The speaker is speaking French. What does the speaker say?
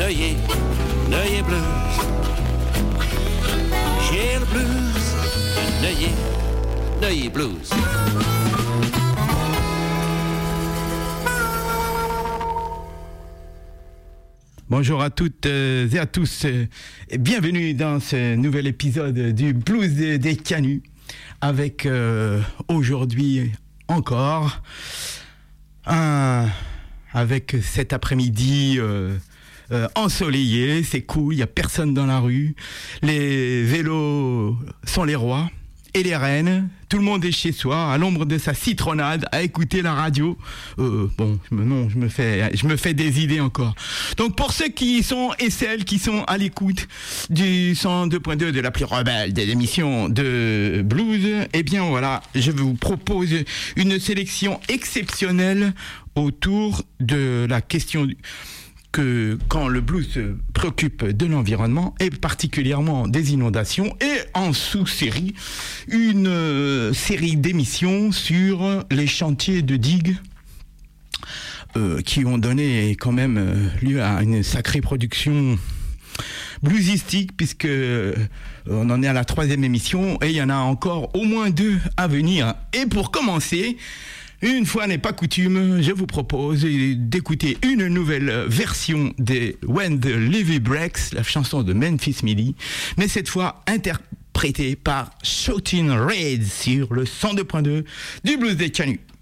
Neuilly Blues. J'ai le blues de Neuilly Blues. Bonjour à toutes et à tous et bienvenue dans ce nouvel épisode du Blues des Canuts avec aujourd'hui encore avec cet après-midi ensoleillé, c'est cool, il n'y a personne dans la rue, les vélos sont les rois et les reines, tout le monde est chez soi, à l'ombre de sa citronnade, à écouter la radio. Je me fais des idées encore. Donc pour ceux qui sont et celles qui sont à l'écoute du 102.2 de la plus rebelle des émissions de blues, eh bien voilà, je vous propose une sélection exceptionnelle autour de la question que quand le blues se préoccupe de l'environnement et particulièrement des inondations, et en sous-série une série d'émissions sur les chantiers de digues qui ont donné quand même lieu à une sacrée production bluesistique, puisque on en est à la 3e émission et il y en a encore au moins 2 à venir. Et pour commencer, une fois n'est pas coutume, je vous propose d'écouter une nouvelle version des When the Levee Breaks, la chanson de Memphis Millie, mais cette fois interprétée par Shoutin' Reds sur le 102.2 du Blues des Canuts.